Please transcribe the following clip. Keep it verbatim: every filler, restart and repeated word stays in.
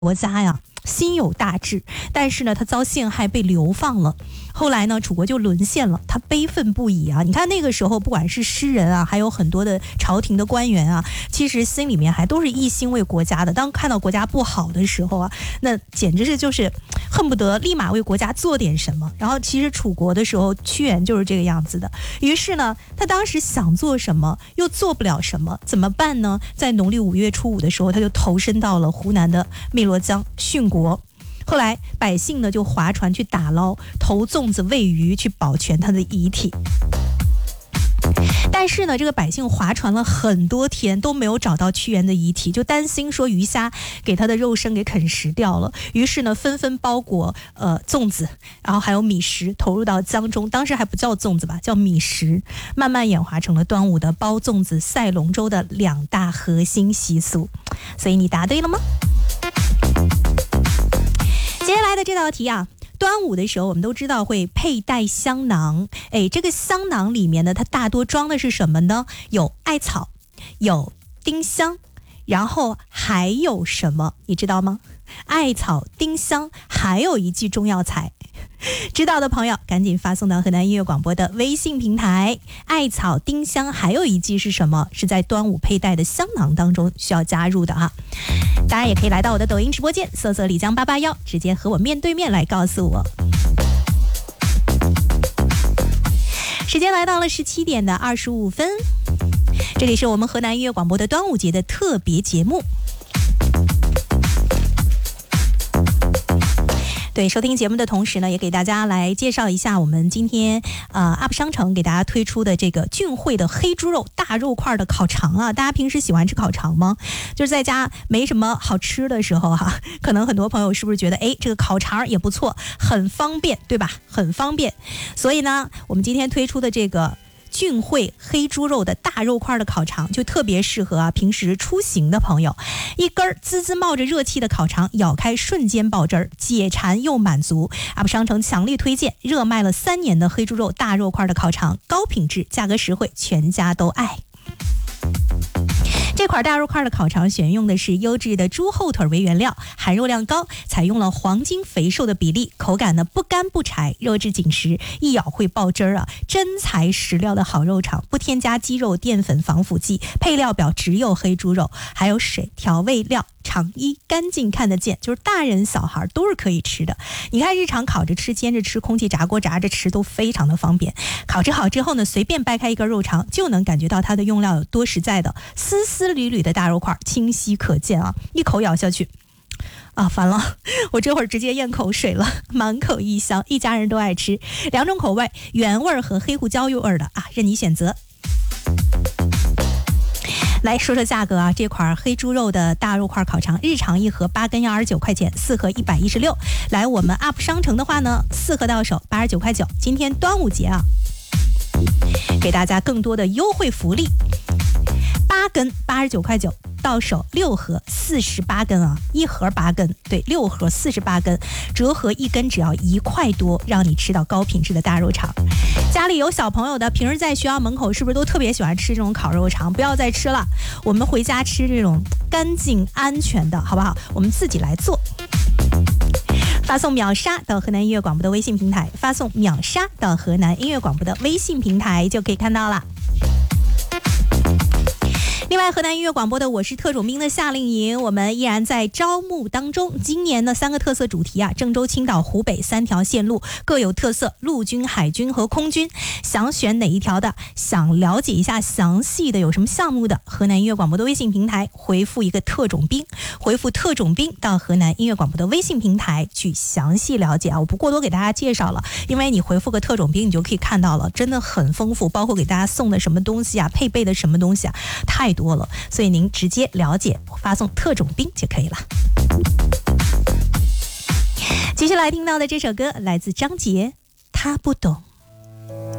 国家呀心有大志，但是呢他遭陷害被流放了。后来呢楚国就沦陷了，他悲愤不已啊！你看那个时候不管是诗人啊，还有很多的朝廷的官员啊，其实心里面还都是一心为国家的。当看到国家不好的时候啊，那简直是就是恨不得立马为国家做点什么。然后其实楚国的时候屈原就是这个样子的，于是呢他当时想做什么又做不了什么，怎么办呢？在农历五月初五的时候，他就投身到了湖南的汨罗江殉国。后来百姓呢就划船去打捞，投粽子喂鱼，去保全他的遗体。但是呢这个百姓划船了很多天都没有找到屈原的遗体，就担心说鱼虾给他的肉身给啃食掉了，于是呢纷纷包裹呃粽子，然后还有米食投入到江中，当时还不叫粽子吧，叫米食，慢慢演化成了端午的包粽子赛龙舟的两大核心习俗。所以你答对了吗？接下来的这道题啊，端午的时候我们都知道会佩戴香囊，哎，这个香囊里面呢它大多装的是什么呢？有艾草，有丁香，然后还有什么你知道吗？艾草、丁香，还有一剂中药材。知道的朋友赶紧发送到河南音乐广播的微信平台。艾草、丁香还有一剂是什么？是在端午佩戴的香囊当中需要加入的啊。大家也可以来到我的抖音直播间，搜索李江八八幺，直接和我面对面来告诉我。时间来到了十七点的二十五分，这里是我们河南音乐广播的端午节的特别节目。对，收听节目的同时呢，也给大家来介绍一下我们今天呃 U P 商城给大家推出的这个俊汇的黑猪肉大肉块的烤肠啊。大家平时喜欢吃烤肠吗？就是在家没什么好吃的时候哈、啊，可能很多朋友是不是觉得哎这个烤肠也不错，很方便，对吧？很方便。所以呢，我们今天推出的这个俊汇黑猪肉的大肉块的烤肠就特别适合啊平时出行的朋友。一根滋滋冒着热气的烤肠，咬开瞬间爆汁儿，解馋又满足。U P 商城强力推荐热卖了三年的黑猪肉大肉块的烤肠，高品质，价格实惠，全家都爱。这块大肉块的烤肠选用的是优质的猪后腿为原料，含肉量高，采用了黄金肥瘦的比例，口感呢不干不柴，肉质紧实，一咬会爆汁儿啊！真材实料的好肉肠，不添加鸡肉、淀粉、防腐剂，配料表只有黑猪肉，还有水调味料。肠衣干净看得见，就是大人小孩都是可以吃的。你看日常烤着吃、煎着吃、空气炸锅炸着吃都非常的方便。烤制好之后呢，随便掰开一根肉肠就能感觉到它的用料有多实在的，丝丝缕缕的大肉块清晰可见啊！一口咬下去啊，烦了，我这会儿直接咽口水了，满口异香，一家人都爱吃。两种口味，原味和黑胡椒味的啊，任你选择。来说说价格啊，这块黑猪肉的大肉块烤肠，日常一盒八根要二十九块钱，四盒一百一十六。来我们 U P 商城的话呢，四盒到手八十九块九。今天端午节啊，给大家更多的优惠福利，八根八十九块九。到手六盒四十八根啊，一盒八根，对，六盒四十八根，折合一根只要一块多，让你吃到高品质的大肉肠。家里有小朋友的，平时在学校门口是不是都特别喜欢吃这种烤肉肠？不要再吃了，我们回家吃这种干净安全的，好不好？我们自己来做。发送秒杀到河南音乐广播的微信平台，发送秒杀到河南音乐广播的微信平台就可以看到了。另外，河南音乐广播的我是特种兵的夏令营，我们依然在招募当中。今年的三个特色主题啊，郑州、青岛、湖北三条线路各有特色，陆军、海军和空军。想选哪一条的，想了解一下详细的有什么项目的，河南音乐广播的微信平台回复一个特种兵，回复特种兵到河南音乐广播的微信平台去详细了解啊。我不过多给大家介绍了，因为你回复个特种兵，你就可以看到了，真的很丰富，包括给大家送的什么东西啊，配备的什么东西啊，太多多了，所以您直接了解发送特种兵就可以了。接下来听到的这首歌来自张杰，他不懂。